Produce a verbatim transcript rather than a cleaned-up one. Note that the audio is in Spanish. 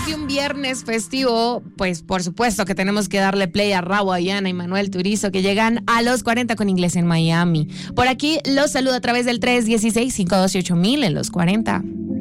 que un viernes festivo, pues por supuesto que tenemos que darle play a Rauw Ayana y Manuel Turizo, que llegan a los cuarenta con Inglés en Miami. Por aquí los saludo a través del tres uno seis, cinco dos ocho mil en los cuarenta.